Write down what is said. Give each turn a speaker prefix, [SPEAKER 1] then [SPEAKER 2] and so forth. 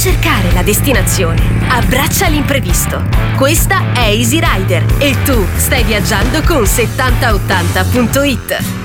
[SPEAKER 1] cercare la destinazione, abbraccia l'imprevisto. Questa è Easy Rider e tu stai viaggiando con 7080.it.